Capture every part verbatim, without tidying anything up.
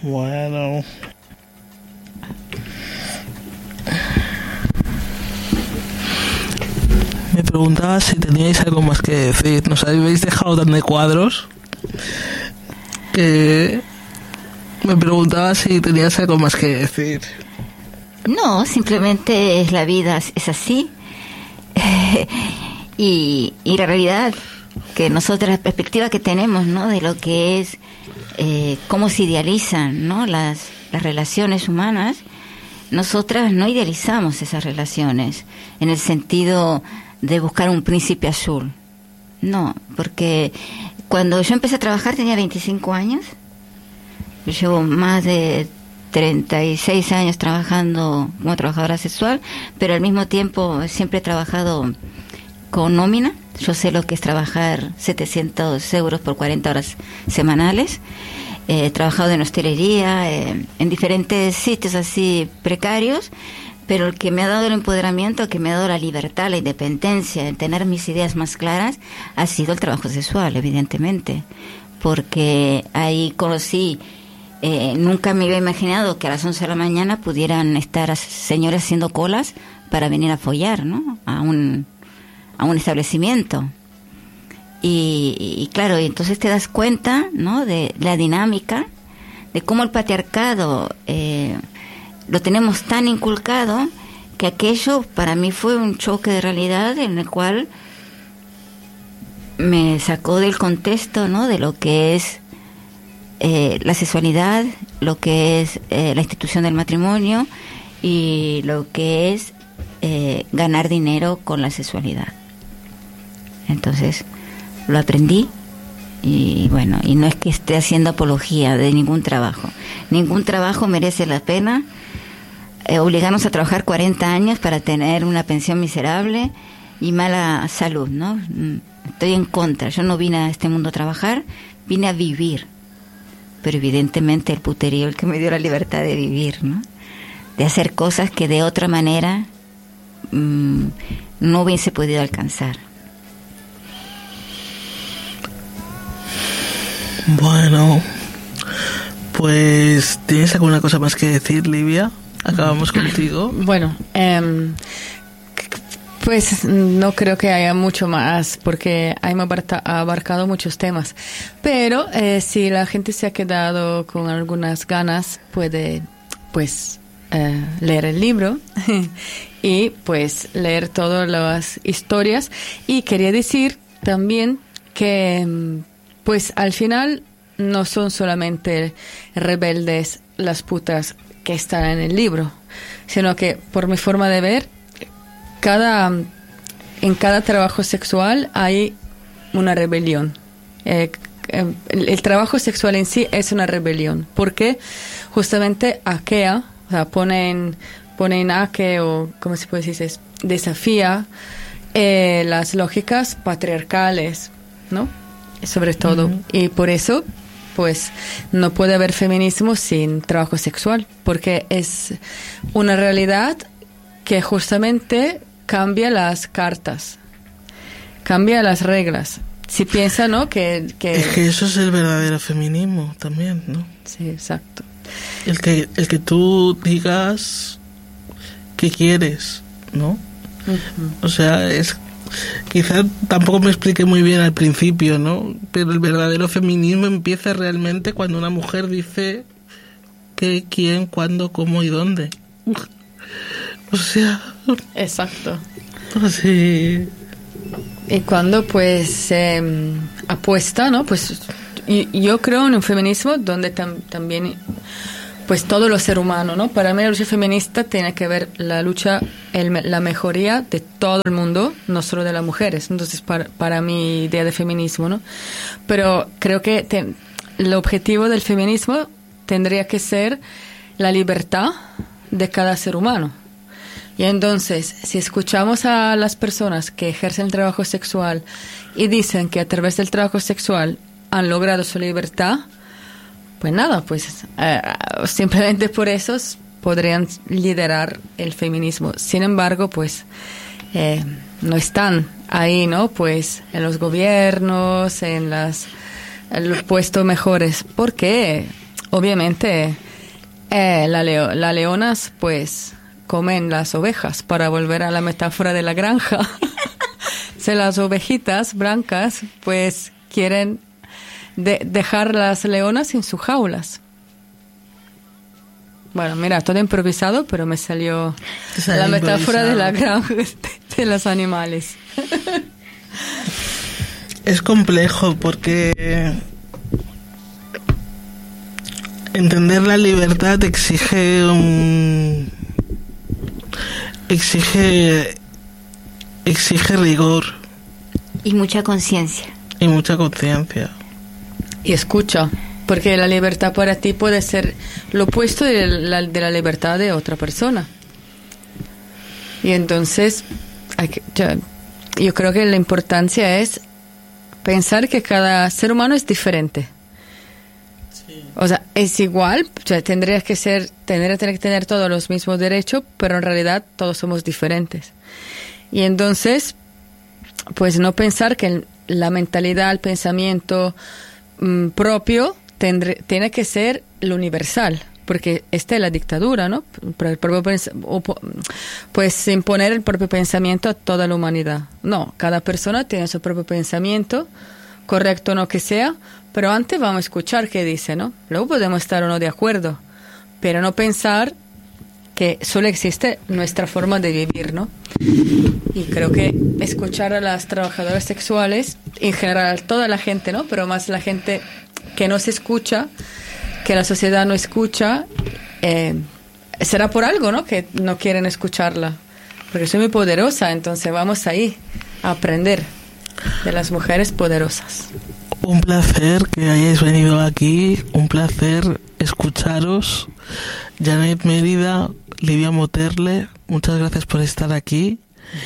Bueno. Me preguntaba si teníais algo más que decir. Nos habéis dejado tan de cuadros que me preguntaba si tenías algo más que decir. No, simplemente es la vida, es así. y, y la realidad que nosotros, la perspectiva que tenemos, ¿no?, de lo que es, eh, cómo se idealizan, ¿no?, las, las relaciones humanas, nosotras no idealizamos esas relaciones en el sentido de buscar un príncipe azul. No, porque cuando yo empecé a trabajar tenía veinticinco años. Yo llevo más de treinta y seis años trabajando como trabajadora sexual, pero al mismo tiempo siempre he trabajado con nómina. Yo sé lo que es trabajar setecientos euros por cuarenta horas semanales. Eh, he trabajado en hostelería, eh, en diferentes sitios así precarios, pero el que me ha dado el empoderamiento, el que me ha dado la libertad, la independencia, el tener mis ideas más claras, ha sido el trabajo sexual, evidentemente, porque ahí conocí, eh, nunca me había imaginado que a las once de la mañana pudieran estar señores haciendo colas para venir a follar, ¿no?, a un, a un establecimiento. Y, y claro, y entonces te das cuenta, ¿no?, de la dinámica, de cómo el patriarcado eh, lo tenemos tan inculcado, que aquello para mí fue un choque de realidad en el cual me sacó del contexto, ¿no?, de lo que es eh, la sexualidad, lo que es eh, la institución del matrimonio y lo que es eh, ganar dinero con la sexualidad. Entonces lo aprendí y bueno, y no es que esté haciendo apología de ningún trabajo. Ningún trabajo merece la pena. Eh, obligarnos a trabajar cuarenta años para tener una pensión miserable y mala salud, ¿no? Estoy en contra. Yo no vine a este mundo a trabajar, vine a vivir. Pero evidentemente el puterío el que me dio la libertad de vivir, ¿no? De hacer cosas que de otra manera mmm, no hubiese podido alcanzar. Bueno, pues ¿tienes alguna cosa más que decir, Livia? Acabamos contigo. Bueno, eh, pues no creo que haya mucho más porque hemos abarcado muchos temas. Pero eh, si la gente se ha quedado con algunas ganas, puede pues eh, leer el libro y pues leer todas las historias. Y quería decir también que pues al final no son solamente rebeldes las putas que están en el libro, sino que por mi forma de ver, cada en cada trabajo sexual hay una rebelión. Eh, el, el trabajo sexual en sí es una rebelión, porque justamente aquea, o sea, ponen ponen aque o como se puede decir, desafía eh, las lógicas patriarcales, ¿no? Sobre todo, uh-huh. Y por eso pues no puede haber feminismo sin trabajo sexual, porque es una realidad que justamente cambia las cartas, cambia las reglas. Si piensa, ¿no?, que, que... Es que eso es el verdadero feminismo también, ¿no? Sí, exacto. El que, el que tú digas qué quieres, ¿no? Uh-huh. O sea, es... Quizá tampoco me expliqué muy bien al principio, ¿no? Pero el verdadero feminismo empieza realmente cuando una mujer dice qué, quién, cuándo, cómo y dónde. O sea... Exacto. Así... Y cuando pues eh, apuesta, ¿no? Pues y, yo creo en un feminismo donde tam, también... pues todo lo ser humano, ¿no? Para mí la lucha feminista tiene que ver la lucha, el, la mejoría de todo el mundo, no solo de las mujeres. Entonces, para, para mi idea de feminismo, ¿no? Pero creo que te, el objetivo del feminismo tendría que ser la libertad de cada ser humano. Y entonces, si escuchamos a las personas que ejercen el trabajo sexual y dicen que a través del trabajo sexual han logrado su libertad, pues nada, pues eh, simplemente por eso podrían liderar el feminismo. Sin embargo, pues eh, no están ahí, ¿no? Pues en los gobiernos, en, las, en los puestos mejores. ¿Por qué? obviamente eh, la leo- las leonas pues comen las ovejas, para volver a la metáfora de la granja. Si las ovejitas blancas pues quieren de- dejar las leonas en sus jaulas. Bueno, mira, todo improvisado, pero me salió la metáfora de la granja de, de los animales. Es complejo porque entender la libertad exige un exige exige rigor Y mucha conciencia. y mucha conciencia. Y escucha, porque la libertad para ti puede ser lo opuesto de la, de la libertad de otra persona. Y entonces, hay que, yo, yo creo que la importancia es pensar que cada ser humano es diferente. Sí. O sea, es igual, o sea, tendrías que ser, tendría que tener todos los mismos derechos, pero en realidad todos somos diferentes. Y entonces, pues no pensar que la mentalidad, el pensamiento mm, propio tendre, tiene que ser lo universal, porque esta es la dictadura, ¿no? El propio pens- pues imponer el propio pensamiento a toda la humanidad. No, cada persona tiene su propio pensamiento, correcto o no que sea, pero antes vamos a escuchar qué dice, ¿no? Luego podemos estar o no de acuerdo, pero no pensar que solo existe nuestra forma de vivir, ¿no? Y creo que escuchar a las trabajadoras sexuales, en general toda la gente, ¿no? Pero más la gente que no se escucha, que la sociedad no escucha, eh, será por algo, ¿no? Que no quieren escucharla. Porque soy muy poderosa, entonces vamos ahí a aprender de las mujeres poderosas. Un placer que hayáis venido aquí, un placer escucharos. Janet Mérida, Livia Moterle, muchas gracias por estar aquí.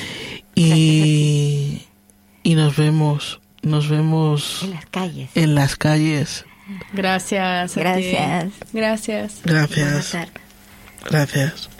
Y, y nos vemos, nos vemos En las calles. en las calles. Gracias. a ti. Gracias. Gracias. Gracias. Buenas tardes. Gracias.